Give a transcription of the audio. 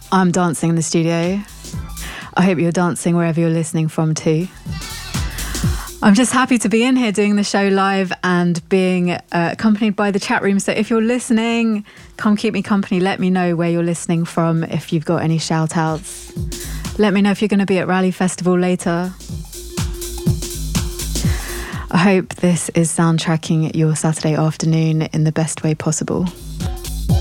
I'm dancing in the studio. I hope you're dancing wherever you're listening from too. I'm just happy to be in here doing the show live and being accompanied by the chat room. So if you're listening, come keep me company. Let me know where you're listening from. If you've got any shout outs, let me know if you're going to be at Rally Festival later. I hope this is soundtracking your Saturday afternoon in the best way possible.